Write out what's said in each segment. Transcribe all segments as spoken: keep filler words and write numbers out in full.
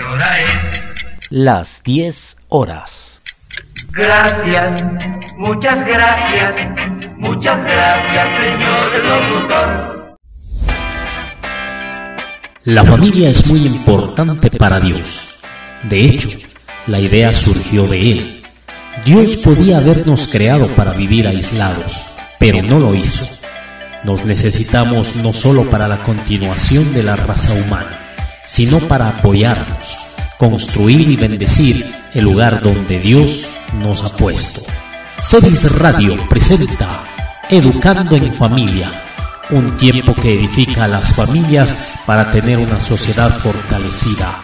hora es? Las diez horas. Gracias, muchas gracias, muchas gracias, señor locutor. La familia es muy importante para Dios. De hecho, la idea surgió de Él. Dios podía habernos creado para vivir aislados, pero no lo hizo. Nos necesitamos no solo para la continuación de la raza humana, sino para apoyarnos, construir y bendecir el lugar donde Dios nos ha puesto. Cedis Radio presenta Educando en Familia, un tiempo que edifica a las familias para tener una sociedad fortalecida.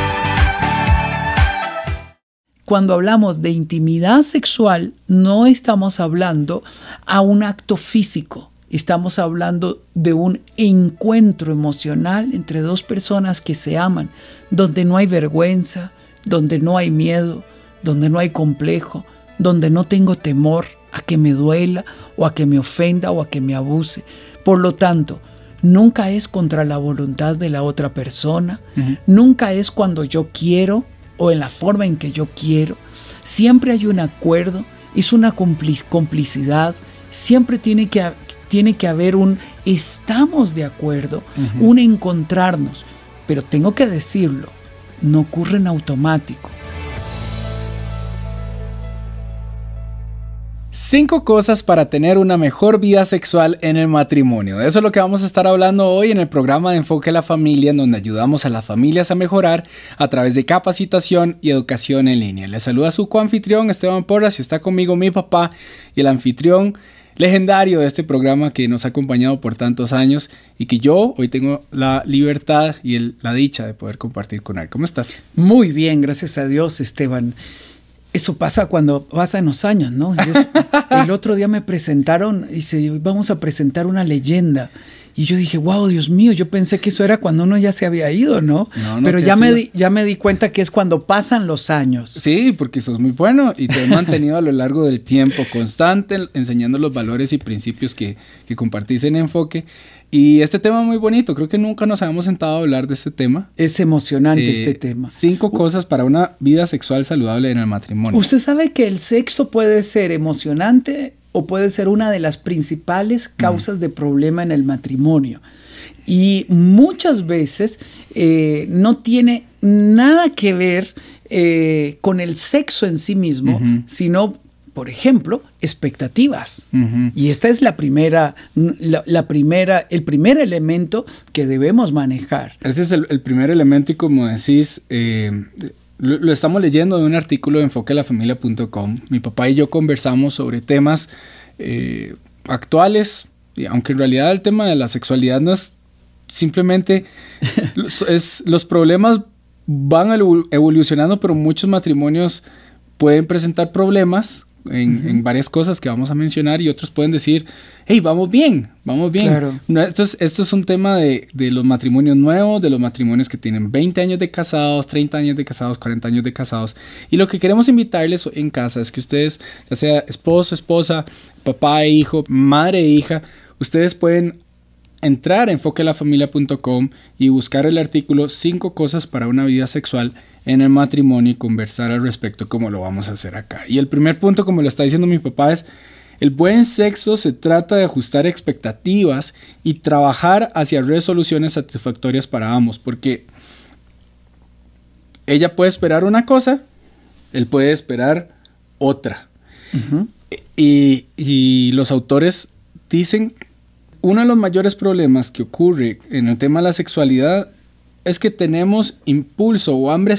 Cuando hablamos de intimidad sexual, no estamos hablando a un acto físico. Estamos hablando de un encuentro emocional entre dos personas que se aman, donde no hay vergüenza, donde no hay miedo, donde no hay complejo, donde no tengo temor a que me duela o a que me ofenda o a que me abuse. Por lo tanto, nunca es contra la voluntad de la otra persona, uh-huh. Nunca es cuando yo quiero o en la forma en que yo quiero. Siempre hay un acuerdo, es una complicidad, siempre tiene que haber Tiene que haber un estamos de acuerdo, uh-huh. Un encontrarnos. Pero tengo que decirlo, no ocurre en automático. Cinco cosas para tener una mejor vida sexual en el matrimonio. De eso es lo que vamos a estar hablando hoy en el programa de Enfoque a la Familia, en donde ayudamos a las familias a mejorar a través de capacitación y educación en línea. Les saluda su coanfitrión Esteban Porras y está conmigo mi papá y el anfitrión legendario de este programa que nos ha acompañado por tantos años y que yo hoy tengo la libertad y el, la dicha de poder compartir con él. ¿Cómo estás? Muy bien, gracias a Dios, Esteban. Eso pasa cuando pasan los años, ¿no? Eso, el otro día me presentaron, y dice, vamos a presentar una leyenda. Y yo dije, wow, Dios mío, yo pensé que eso era cuando uno ya se había ido, ¿no? no, no Pero ya me, di, ya me di cuenta que es cuando pasan los años. Sí, porque sos muy bueno y te has mantenido a lo largo del tiempo constante, enseñando los valores y principios que, que compartís en Enfoque. Y este tema es muy bonito, creo que nunca nos habíamos sentado a hablar de este tema. Es emocionante eh, este tema. Cinco cosas para una vida sexual saludable en el matrimonio. Usted sabe que el sexo puede ser emocionante o puede ser una de las principales causas uh-huh. de problema en el matrimonio. Y muchas veces eh, no tiene nada que ver eh, con el sexo en sí mismo, uh-huh. sino, por ejemplo, expectativas. Uh-huh. Y esta es la primera, la, la primera, el primer elemento que debemos manejar. Ese es el, el primer elemento y como decís, eh, lo, lo estamos leyendo de un artículo de enfoque a la familia punto com. Mi papá y yo conversamos sobre temas eh, actuales, y aunque en realidad el tema de la sexualidad no es simplemente, es, los problemas van evolucionando, pero muchos matrimonios pueden presentar problemas en, uh-huh. en varias cosas que vamos a mencionar y otros pueden decir, hey, vamos bien, vamos bien. Claro. No, esto, es, esto es un tema de, de los matrimonios nuevos, de los matrimonios que tienen veinte años de casados, treinta años de casados, cuarenta años de casados. Y lo que queremos invitarles en casa es que ustedes, ya sea esposo, esposa, papá e hijo, madre e hija, ustedes pueden entrar a enfoque a la familia punto com y buscar el artículo cinco cosas para una vida sexual en el matrimonio y conversar al respecto como lo vamos a hacer acá. Y el primer punto, como lo está diciendo mi papá, es el buen sexo se trata de ajustar expectativas y trabajar hacia resoluciones satisfactorias para ambos, porque ella puede esperar una cosa, él puede esperar otra. Uh-huh. Y, y los autores dicen, uno de los mayores problemas que ocurre en el tema de la sexualidad es que tenemos impulso o hambre